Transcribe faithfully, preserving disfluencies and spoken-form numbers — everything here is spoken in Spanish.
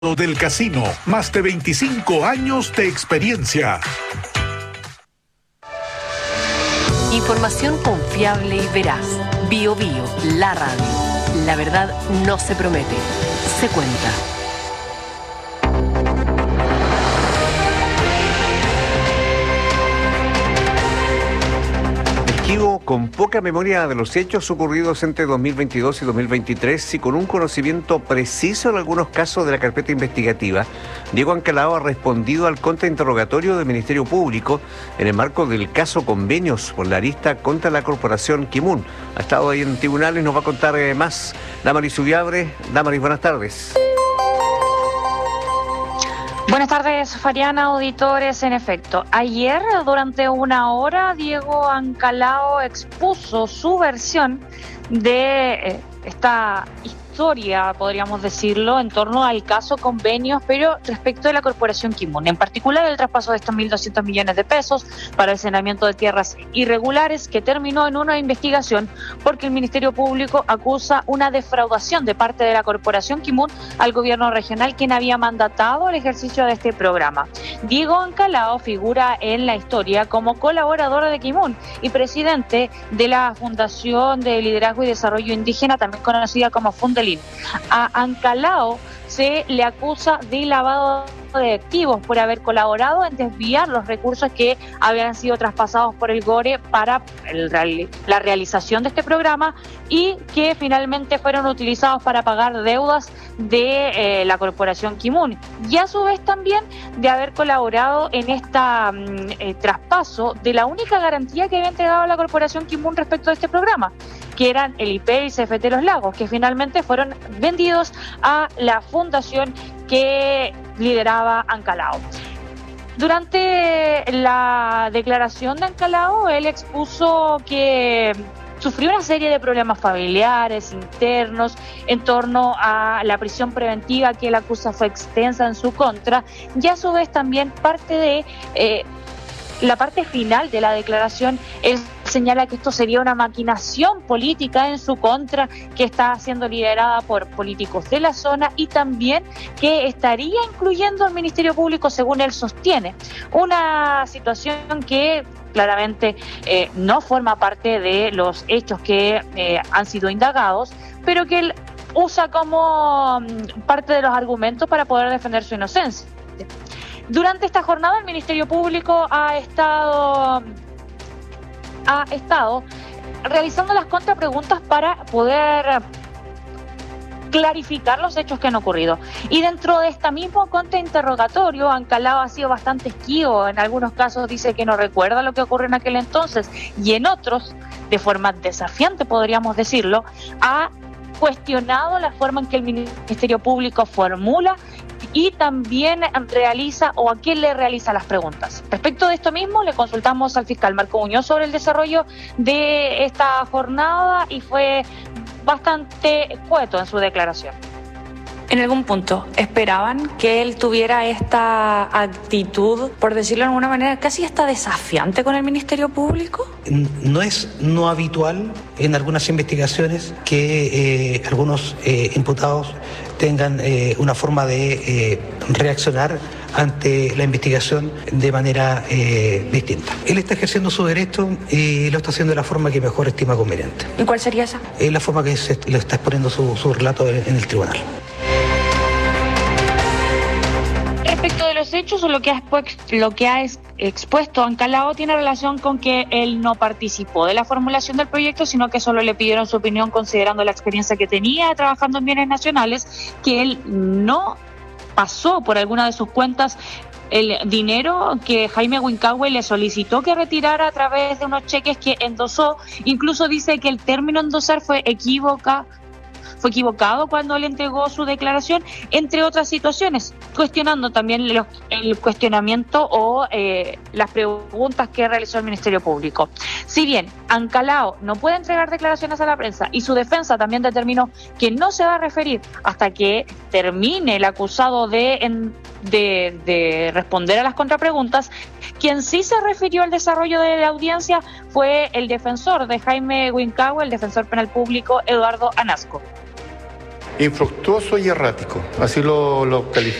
del Casino, más de veinticinco años de experiencia. Información confiable y veraz. Bio Bio, la radio. La verdad no se promete, se cuenta. Con poca memoria de los hechos ocurridos entre dos mil veintidós y dos mil veintitrés y con un conocimiento preciso en algunos casos de la carpeta investigativa, Diego Ancalao ha respondido al contrainterrogatorio del Ministerio Público en el marco del caso Convenios por la arista contra la corporación Kimun. Ha estado ahí en tribunales, nos va a contar eh, más. Damaris Ubiabre. Damaris, buenas tardes. Buenas tardes, Fariana, auditores. En efecto, ayer durante una hora Diego Ancalao expuso su versión de eh, esta historia, podríamos decirlo, en torno al caso Convenios, pero respecto de la corporación Kimun, en particular el traspaso de estos mil doscientos millones de pesos para el saneamiento de tierras irregulares, que terminó en una investigación porque el Ministerio Público acusa una defraudación de parte de la corporación Kimun al gobierno regional, quien había mandatado el ejercicio de este programa. Diego Ancalao figura en la historia como colaborador de Kimun y presidente de la Fundación de Liderazgo y Desarrollo Indígena, también conocida como Fundelín. A Ancalao se le acusa de lavado de activos por haber colaborado en desviar los recursos que habían sido traspasados por el GORE para el, la realización de este programa y que finalmente fueron utilizados para pagar deudas de eh, la corporación Kimun, y a su vez también de haber colaborado en este eh, traspaso de la única garantía que había entregado la corporación Kimun respecto a este programa, que eran el I P E y C F T Los Lagos, que finalmente fueron vendidos a la fundación que lideraba Ancalao. Durante la declaración de Ancalao, él expuso que sufrió una serie de problemas familiares, internos, en torno a la prisión preventiva que él acusa fue extensa en su contra, y a su vez también parte de eh, la parte final de la declaración, él señala que esto sería una maquinación política en su contra que está siendo liderada por políticos de la zona y también que estaría incluyendo al Ministerio Público, según él sostiene. Una situación que claramente eh, no forma parte de los hechos que eh, han sido indagados, pero que él usa como parte de los argumentos para poder defender su inocencia. Durante esta jornada el Ministerio Público ha estado, ha estado realizando las contrapreguntas para poder clarificar los hechos que han ocurrido. Y dentro de este mismo contrainterrogatorio, Ancalao ha sido bastante esquivo. En algunos casos dice que no recuerda lo que ocurrió en aquel entonces, y en otros, de forma desafiante podríamos decirlo, ha cuestionado la forma en que el Ministerio Público formula y también realiza o a quién le realiza las preguntas. Respecto de esto mismo, le consultamos al fiscal Marco Muñoz sobre el desarrollo de esta jornada y fue bastante escueto en su declaración. En algún punto, ¿esperaban que él tuviera esta actitud, por decirlo de alguna manera, casi hasta desafiante con el Ministerio Público? No es no habitual en algunas investigaciones que eh, algunos eh, imputados tengan eh, una forma de eh, reaccionar ante la investigación de manera eh, distinta. Él está ejerciendo su derecho y lo está haciendo de la forma que mejor estima conveniente. ¿Y cuál sería esa? Es la forma que se, lo está exponiendo su, su relato en el tribunal. Respecto de los hechos o lo que ha, expu- lo que ha expuesto Ancalao tiene relación con que él no participó de la formulación del proyecto, sino que solo le pidieron su opinión considerando la experiencia que tenía trabajando en bienes nacionales, que él no pasó por alguna de sus cuentas el dinero que Jaime Wincahue le solicitó que retirara a través de unos cheques que endosó. Incluso dice que el término endosar fue equivocado. Fue equivocado cuando le entregó su declaración, entre otras situaciones, cuestionando también los, el cuestionamiento o eh, las preguntas que realizó el Ministerio Público. Si bien Ancalao no puede entregar declaraciones a la prensa y su defensa también determinó que no se va a referir hasta que termine el acusado de, en, de, de responder a las contrapreguntas, quien sí se refirió al desarrollo de la audiencia fue el defensor de Jaime Wincahue, el defensor penal público Eduardo Anasco. infructuoso y errático, así lo, lo califico.